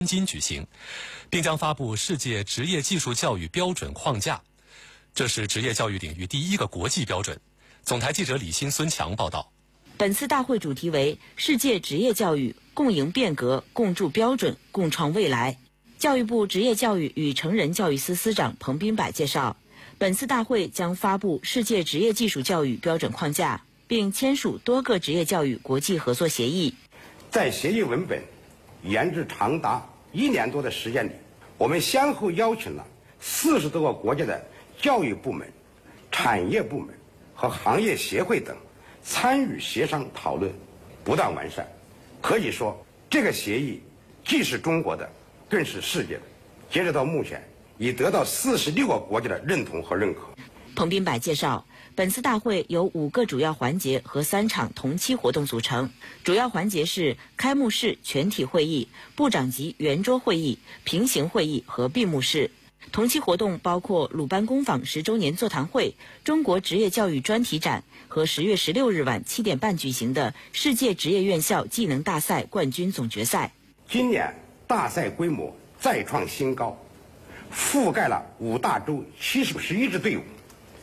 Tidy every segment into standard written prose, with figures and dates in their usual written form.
京举行，并将发布世界职业技术教育标准框架。这是职业教育领域第一个国际标准。总台记者李欣、孙强报道。 本次大会主题为世界职业教育，共赢变革，共筑标准，共创未来。教育部职业教育与成人教育司司长彭彬柏介绍，本次大会将发布世界职业技术教育标准框架，并签署多个职业教育国际合作协议。 在协议文本研制长达1年多的时间里，我们先后邀请了40多个国家的教育部门、产业部门和行业协会等参与协商讨论，不断完善。可以说，这个协议既是中国的，更是世界的。截止到目前，已得到46个国家的认同和认可。 彭彬柏介绍，本次大会由5个主要环节和3场同期活动组成。主要环节是开幕式全体会议、部长级圆桌会议、平行会议和闭幕式。同期活动包括鲁班工坊10周年座谈会、中国职业教育专题展和10月16日晚7点半举行的世界职业院校技能大赛冠军总决赛。 今年大赛规模再创新高，覆盖了5大洲71支队伍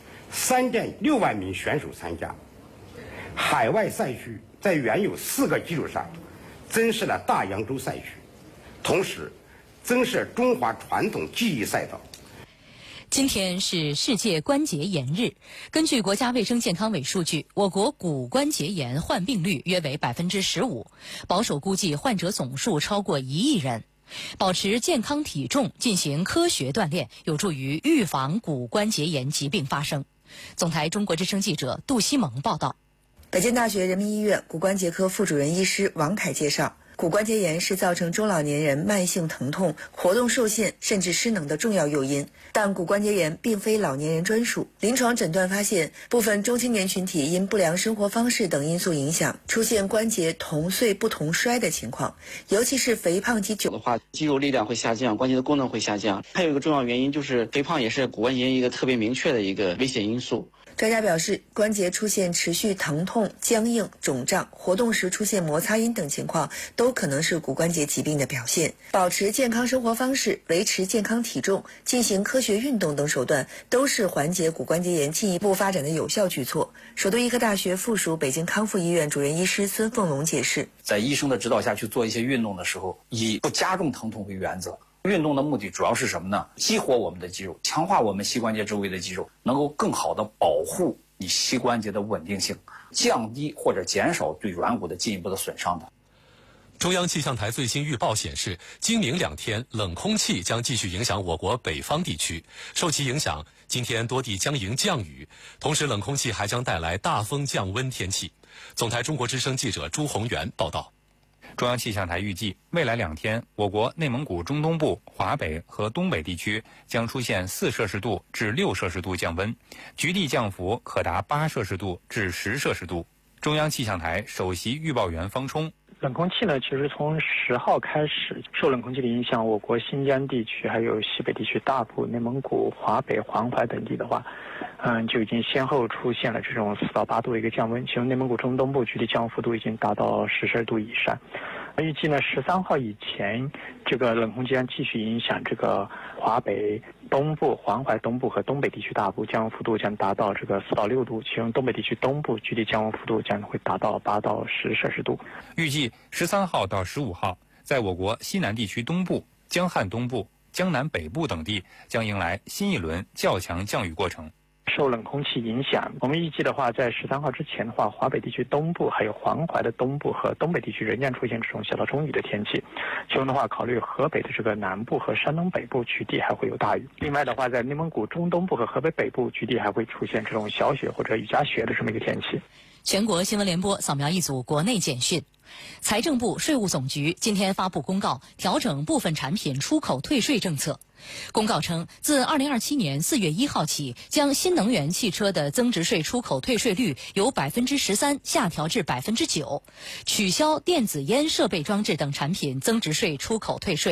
，3.6万名选手参加。海外赛区在原有4个基础上增设了大洋洲赛区，同时增设中华传统技艺赛道。 今天是世界关节炎日。根据国家卫生健康委数据，我国骨关节炎患病率约为15%，保守估计患者总数超过1亿人。保持健康体重，进行科学锻炼，有助于预防骨关节炎疾病发生。总台中国之声记者杜西蒙报道。 北京大学人民医院骨关节科副主任医师王凯介绍，骨关节炎是造成中老年人慢性疼痛、活动受限甚至失能的重要诱因，但骨关节炎并非老年人专属。临床诊断发现，部分中青年群体因不良生活方式等因素影响，出现关节同岁不同衰的情况，尤其是肥胖及久的话，肌肉力量会下降，关节的功能会下降。还有一个重要原因就是肥胖也是骨关节炎一个特别明确的一个危险因素。 专家表示，关节出现持续疼痛、僵硬、肿胀，活动时出现摩擦音等情况，都可能是骨关节疾病的表现。保持健康生活方式、维持健康体重、进行科学运动等手段，都是缓解骨关节炎进一步发展的有效举措。首都医科大学附属北京康复医院主任医师孙凤龙解释， 在医生的指导下去做一些运动的时候，以不加重疼痛为原则。运动的目的主要是什么呢？激活我们的肌肉，强化我们膝关节周围的肌肉，能够更好地保护你膝关节的稳定性，降低或者减少对软骨的进一步的损伤的。 中央气象台最新预报显示，今明2天冷空气将继续影响我国北方地区，受其影响，今天多地将迎降雨，同时冷空气还将带来大风降温天气。总台中国之声记者朱宏元报道。 中央气象台预计，未来2天，我国内蒙古中东部、华北和东北地区将出现4摄氏度至6摄氏度降温，局地降幅可达8摄氏度至10摄氏度。中央气象台首席预报员方冲。 冷空气呢，其实从10号开始，受冷空气的影响，我国新疆地区还有西北地区大部、内蒙古、华北、黄淮等地的话，就已经先后出现了这种4到8度的一个降温，其中内蒙古中东部局地降幅度已经达到10摄氏度以上。预计呢，13号以前，这个冷空气将继续影响这个华北东部、黄淮东部和东北地区大部，降温幅度将达到这个4到6度，其中东北地区东部局地降温幅度将会达到8到10摄氏度。 预计13号到15号，在我国西南地区东部、江汉东部、江南北部等地将迎来新一轮较强降雨过程。 受冷空气影响，我们预计的话，在13号之前的话，华北地区东部还有黄淮的东部和东北地区仍然出现这种小到中雨的天气。其中的话，考虑河北的这个南部和山东北部局地还会有大雨。另外的话，在内蒙古中东部和河北北部局地还会出现这种小雪或者雨夹雪的这么一个天气。 全国新闻联播扫描一组国内简讯。财政部、税务总局今天发布公告，调整部分产品出口退税政策。公告称，自2027年4月1号起，将新能源汽车的增值税出口退税率由13%下调至9%，取消电子烟设备装置等产品增值税出口退税。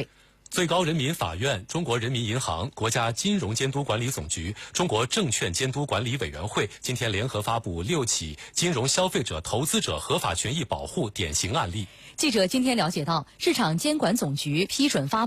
最高人民法院、中国人民银行、国家金融监督管理总局、中国证券监督管理委员会今天联合发布6起金融消费者投资者合法权益保护典型案例。 记者今天了解到，市场监管总局批准发布